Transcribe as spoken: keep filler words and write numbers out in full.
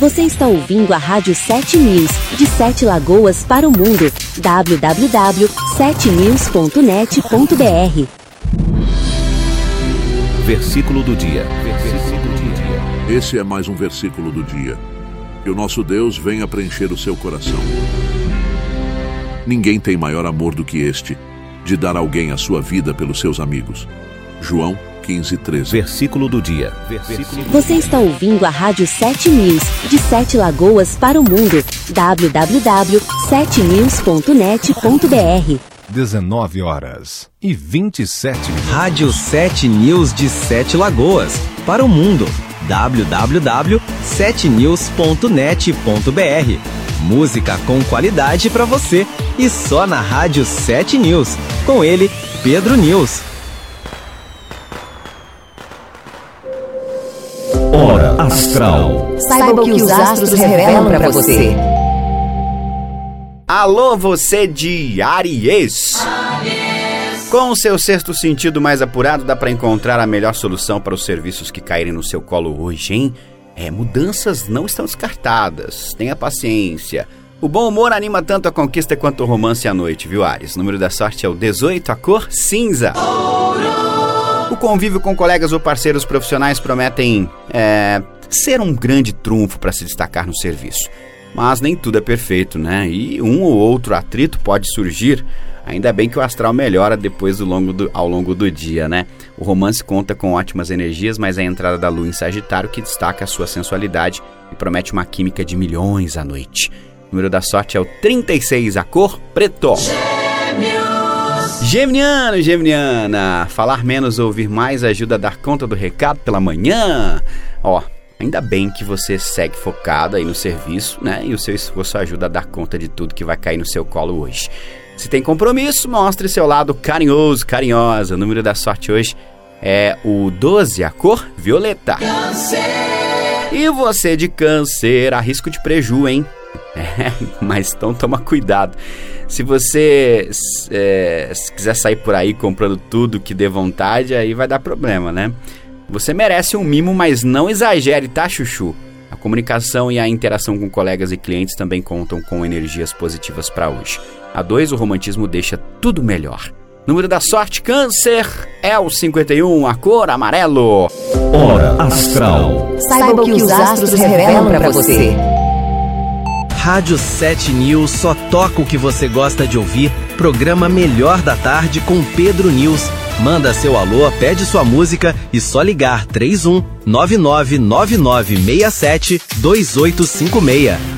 Você está ouvindo a Rádio sete News, de Sete Lagoas para o mundo. w w w ponto sete news ponto net ponto b r. Versículo do dia. Versículo do dia. Esse é mais um versículo do dia. Que o nosso Deus venha preencher o seu coração. Ninguém tem maior amor do que este, de dar alguém a sua vida pelos seus amigos. João quinze, treze. Versículo do dia. Versículo do Você está ouvindo a Rádio sete News, de Sete Lagoas para o mundo. w w w ponto sete news ponto net ponto b r. dezenove horas e vinte e sete minutos. Rádio sete News de Sete Lagoas para o mundo. w w w ponto sete news ponto net ponto b r. Música com qualidade para você e só na Rádio sete News. Com ele, Pedro News. Hora Astral. Saiba o que os astros revelam para você. Alô, você de Áries! Com o seu sexto sentido mais apurado, dá para encontrar a melhor solução para os serviços que caírem no seu colo hoje, hein? É, mudanças não estão descartadas. Tenha paciência. O bom humor anima tanto a conquista quanto o romance à noite, viu, Áries? O número da sorte é o dezoito, a cor cinza. O convívio com colegas ou parceiros profissionais prometem é, ser um grande trunfo para se destacar no serviço. Mas nem tudo é perfeito, né? E um ou outro atrito pode surgir. Ainda bem que o astral melhora depois do longo do, ao longo do dia, né? O romance conta com ótimas energias, mas é a entrada da lua em Sagitário que destaca a sua sensualidade e promete uma química de milhões à noite. O número da sorte é o trinta e seis, a cor preto. Geminiano, Geminiana, falar menos ou ouvir mais ajuda a dar conta do recado pela manhã. Ó, ainda bem que você segue focado aí no serviço, né? E o seu esforço ajuda a dar conta de tudo que vai cair no seu colo hoje. Se tem compromisso, mostre seu lado carinhoso, carinhosa. O número da sorte hoje é o doze, a cor violeta. Câncer. E você de Câncer, há risco de preju, hein? É, mas então toma cuidado. Se você é, se quiser sair por aí comprando tudo que dê vontade, aí vai dar problema, né? Você merece um mimo, mas não exagere, tá, chuchu? A comunicação e a interação com colegas e clientes também contam com energias positivas para hoje. A dois, o romantismo deixa tudo melhor. Número da sorte, Câncer, é o cinquenta e um, a cor amarelo. Hora Astral. Saiba o que os astros revelam para você. Rádio sete News só toca o que você gosta de ouvir. Programa Melhor da Tarde com Pedro News. Manda seu alô, pede sua música e só ligar três um nove nove nove nove seis sete dois oito cinco seis.